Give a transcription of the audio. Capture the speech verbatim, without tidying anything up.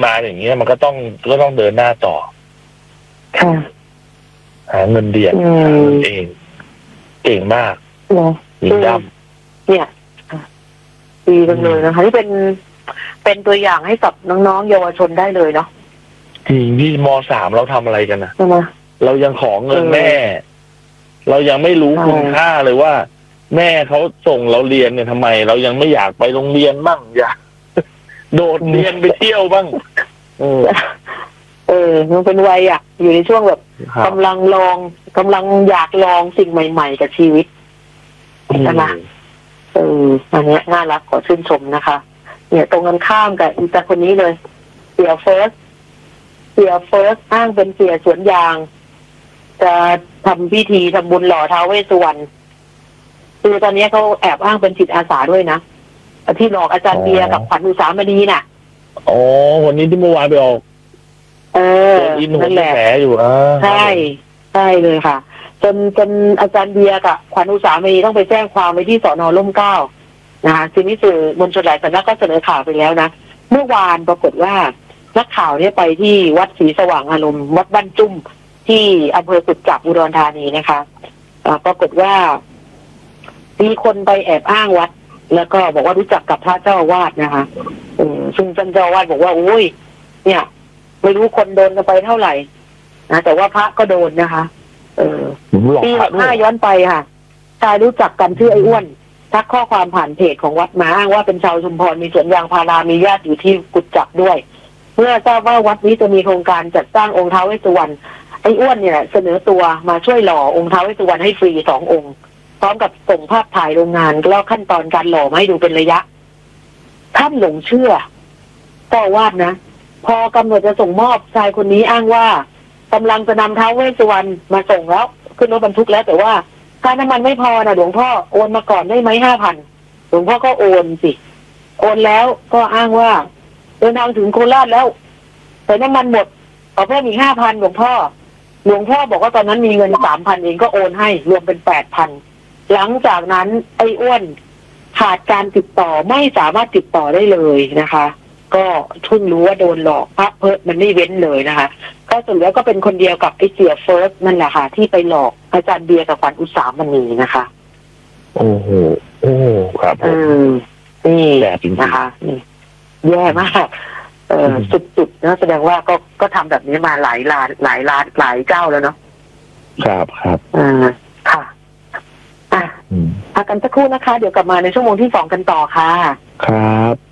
มาอย่างเงี้ยมันก็ต้องก็ต้องเดินหน้าต่อค่ะหาเงินเดือนหาเงินเองเก่งมากเนาะหญิงดำเนี่ยดีจังเลยนะคะที่เป็นเป็นตัวอย่างให้กับน้องๆเยาวชนได้เลยเนาะจริงที่มสามเราทำอะไรกันนะใช่ไหมเรายังขอเงินแม่เรายังไม่รู้คุณค่าเลยว่าแม่เขาส่งเราเรียนเนี่ยทำไมเรายังไม่อยากไปโรงเรียนบ้างอยากโดดเรียนไปเที่ยวบ้างเออเออมันเป็นวัยอ่ะอยู่ในช่วงแบบกำลังลองกำลังอยากลองสิ่งใหม่ๆกับชีวิตใช่ไหมเอออันนี้น่ารักขอชื่นชมนะคะเนี่ยตรงกันข้ามกับอีตาคนนี้เลยเสียเฟิร์สเสียเฟิร์สอ้างเป็นเสียสวนยางจะทำพิธีทำบุญหล่อท้าวเวสสุวรรณคือตอนนี้เขาแอบอ้างเป็นจิตอาสาด้วยนะที่หลอกอาจารย์เบียร์กับขวัญอุสามณีน่ะอ๋อวันนี้ที่เมื่อวานไปออกเออนั่นแหละแผลอยู่นะใช่ใช่เลยค่ะจนจนอาจารย์เบียร์กับขวัญอุสามณีต้องไปแจ้งความไว้ที่สน.ร่มเกล้านะคะทีนี้สื่อมวลชนหลายสำนักก็เสนอข่าวไปแล้วนะเมื่อวานปรากฏว่านักข่าวเนี่ยไปที่วัดศรีสว่างอารมณ์วัดบ้านจุ้มที่อำเภอกุดจับอุดรธานีนะคะปรากฏว่ามีคนไปแอบอ้างวัดแล้วก็บอกว่ารู้จักกับพระเจ้าอาวาสนะคะซึ่งท่านเจ้าอาวาสบอกว่าโอ้ยเนี่ยไม่รู้คนโดนกันไปเท่าไหร่นะแต่ว่าพระก็โดนนะคะเออปีหกห้าย้อนไปค่ะชายรู้จักกันชื่อไอ้อ้วนทักข้อความผ่านเพจของวัดมาอ้างว่าเป็นชาวชุมพรมีสวนยางพารามีญาติอยู่ที่กุดจับด้วยเมื่อทราบว่าวัดนี้จะมีโครงการจัดสร้างองค์ท้าวเวสสุวรรณไอ้อ้วนเนี่ยเสนอตัวมาช่วยหล่อองค์ท้าวเวสสุวรรณให้ฟรีสององค์พร้อมกับส่งภาพถ่ายโรงงานแล้วขั้นตอนการหล่อมาให้ดูเป็นระยะท่านหลงเชื่อเจ้าอาวาสนะพอกำหนดจะส่งมอบชายคนนี้อ้างว่ากำลังจะนำท้าวเวสสุวรรณมาส่งแล้วขึ้นรถบรรทุกแล้วแต่ว่าค่าน้ำมันไม่พอนะหลวงพ่อโอนมาก่อนได้ไหมห้าพันหลวงพ่อก็โอนสิโอนแล้วก็อ้างว่าเดินทางถึงโคราชแล้วแต่น้ำมันหมดขอเพิ่มอีกห้าพันหลวงพ่อหลวงพ่อบอกว่าตอนนั้นมีเงินสามพันเองก็โอนให้รวมเป็นแปดพันหลังจากนั้นไอ้อ้วนขาดการติดต่อไม่สามารถติดต่อได้เลยนะคะก็เพิ่งรู้ว่าโดนหลอกพระเพิร์ดมันไม่เว้นเลยนะคะก็สุดแล้วก็เป็นคนเดียวกับไอ้เสียเฟิร์สนั่นแหละค่ะที่ไปหลอกอาจารย์เบียร์กับขวัญอุสามณีนะคะโอ้โหโอ้ครับเออนี่นะคะนี่แย่มากเออสุดๆนะแสดงว่าก็ก็ทำแบบนี้มาหลายร้านหลายร้านหลายเจ้าแล้วเนาะครับครับอ่าค่ะอ่ะพักกันสักครู่นะคะเดี๋ยวกลับมาในชั่วโมงที่สองกันต่อค่ะครับ